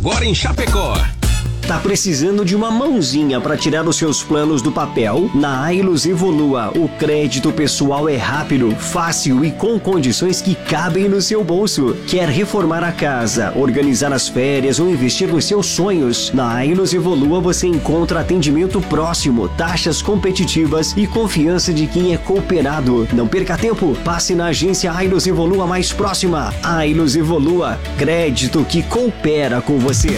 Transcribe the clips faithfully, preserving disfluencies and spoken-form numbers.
agora em Chapecó. Tá precisando de uma mãozinha para tirar os seus planos do papel? Na Ailus Evolua, o crédito pessoal é rápido, fácil e com condições que cabem no seu bolso. Quer reformar a casa, organizar as férias ou investir nos seus sonhos? Na Ailus Evolua você encontra atendimento próximo, taxas competitivas e confiança de quem é cooperado. Não perca tempo, passe na agência Ailus Evolua mais próxima. Ailus Evolua, crédito que coopera com você.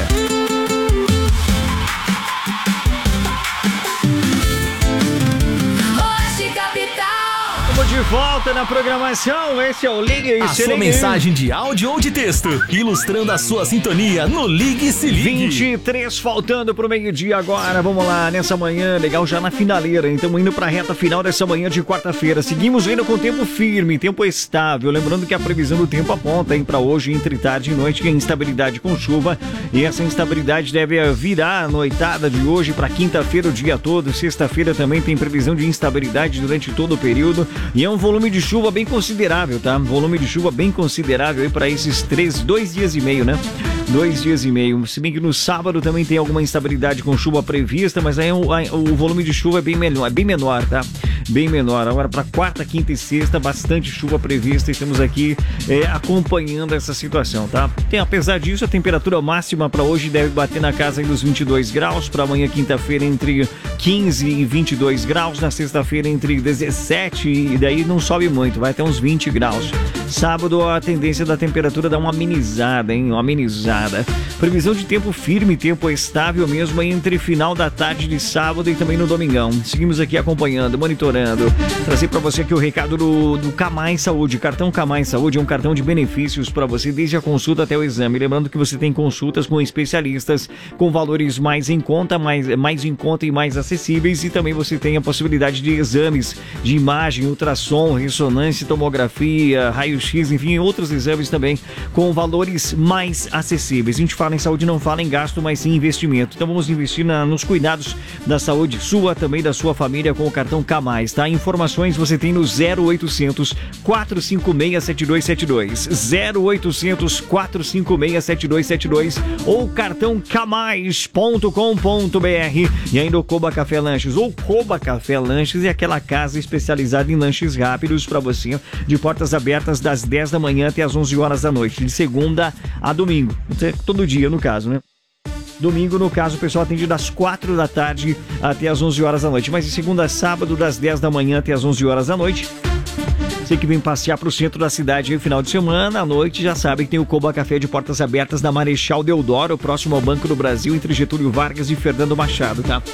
De volta na programação, esse é o Ligue e A Se sua Ligue. mensagem de áudio ou de texto, ilustrando a sua sintonia no Ligue e Se Ligue. vinte e três faltando pro meio-dia agora, vamos lá, nessa manhã, legal, já na finaleira, então indo pra reta final dessa manhã de quarta-feira. Seguimos ainda com tempo firme, tempo estável, lembrando que a previsão do tempo aponta, hein, pra hoje, entre tarde e noite, que é instabilidade com chuva, e essa instabilidade deve virar a noitada de hoje pra quinta-feira o dia todo, sexta-feira também tem previsão de instabilidade durante todo o período, e é um volume de chuva bem considerável, tá? Volume de chuva bem considerável aí para esses três, dois dias e meio, né? Dois dias e meio. Se bem que no sábado também tem alguma instabilidade com chuva prevista, mas aí o, o volume de chuva é bem menor, é bem menor, tá? Bem menor. Agora para quarta, quinta e sexta, bastante chuva prevista e estamos aqui é, acompanhando essa situação, tá? Tem, apesar disso, a temperatura máxima para hoje deve bater na casa aí dos vinte e dois graus, para amanhã, quinta-feira, entre quinze e vinte e dois graus, na sexta-feira entre dezessete e daí não sobe muito, vai até uns vinte graus. Sábado a tendência da temperatura dá uma amenizada, hein? Uma amenizada. Previsão de tempo firme, tempo estável mesmo entre final da tarde de sábado e também no domingão. Seguimos aqui acompanhando, monitorando. Trazer para você aqui o recado do, do Camais Saúde. Cartão Camais Saúde é um cartão de benefícios para você desde a consulta até o exame. Lembrando que você tem consultas com especialistas com valores mais em conta, mais, mais em conta e mais acessíveis, e também você tem a possibilidade de exames de imagem, ultrassom, ressonância, tomografia, raio-x, enfim, outros exames também com valores mais acessíveis. A gente fala em saúde, não fala em gasto, mas sim investimento. Então vamos investir na, nos cuidados da saúde sua, também da sua família com o cartão Camais, tá? Informações você tem no zero oitocentos, quatrocentos e cinquenta e seis, sete dois sete dois, zero oitocentos, quatrocentos e cinquenta e seis, sete dois sete dois ou cartão camais ponto com ponto br e ainda o Coba Café Lanches. Ou Coba Café Lanches é aquela casa especializada em lanches rápidos para você, de portas abertas das dez da manhã até as onze horas da noite, de segunda a domingo, todo dia no caso, né? Domingo, no caso, o pessoal atende das quatro da tarde até as onze horas da noite, mas de segunda a sábado, das dez da manhã até as onze horas da noite. Você que vem passear pro centro da cidade no final de semana, à noite, já sabe que tem o Coba Café de portas abertas na Marechal Deodoro, próximo ao Banco do Brasil, entre Getúlio Vargas e Fernando Machado, tá?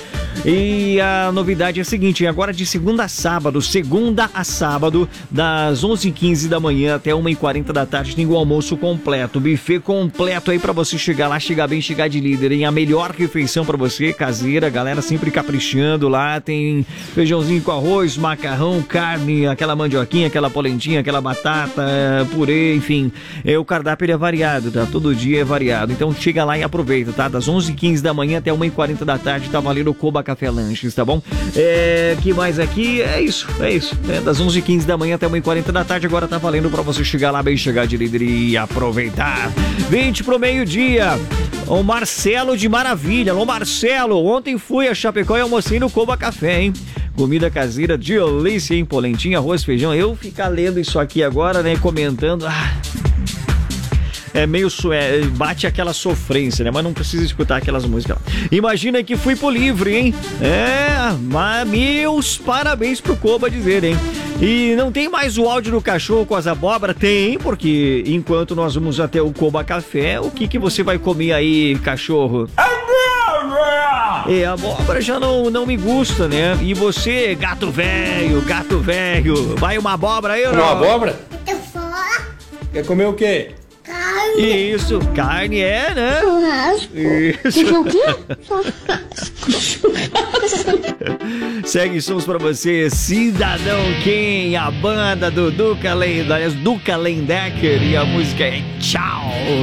E a novidade é a seguinte, agora de segunda a sábado, segunda a sábado, das onze e quinze da manhã até uma e quarenta da tarde, tem o almoço completo, buffet completo aí pra você chegar lá, chegar bem, chegar de líder, hein? A melhor refeição pra você, caseira, galera sempre caprichando lá, tem feijãozinho com arroz, macarrão, carne, aquela mandioquinha, aquela polentinha, aquela batata, purê, enfim, é, o cardápio ele é variado, tá? Todo dia é variado, então chega lá e aproveita, tá? Das onze e quinze da manhã até uma e quarenta da tarde, tá valendo o Coba Café Lanches, tá bom? É, que mais aqui? É isso, é isso, é, das onze e quinze da manhã até uma e quarenta da tarde, agora tá valendo pra você chegar lá bem, chegar de líder e aproveitar. vinte pro meio-dia, o Marcelo de Maravilha. Alô, Marcelo, ontem fui a Chapecó e almocei no Coba Café, hein? Comida caseira, delícia, hein? Polentinha, arroz, feijão. Eu ficar lendo isso aqui agora, né? Comentando. Ah, é meio... É, bate aquela sofrência, né? Mas não precisa escutar aquelas músicas. Imagina que fui pro livre, hein? É, mas meus parabéns pro Coba dizer, hein? E não tem mais o áudio do cachorro com as abóbora? Tem, porque enquanto nós vamos até o Coba Café, o que que você vai comer aí, cachorro? É, a abóbora já não, não me gusta, né? E você, gato velho, gato velho, vai uma abóbora aí ou não? Uma abóbora? Tô fora. Quer comer o quê? Carne. Isso, carne é, né? Churrasco. Isso. O quê? Segue sons pra você, Cidadão Quem, a banda do Duca Lendecker, Duca Lendecker, e a música é Tchau.